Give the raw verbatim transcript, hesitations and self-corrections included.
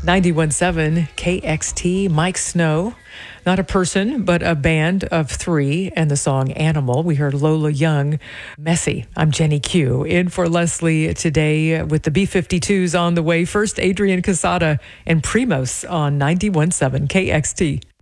ninety-one point seven K X T, Mike Snow. Not a person, but a band of three, and the song Animal. We heard Lola Young, Messy. I'm Jenny Q, in for Leslie today with the B fifty-twos on the way. First, Adrian Casada and Primos on ninety-one point seven K X T.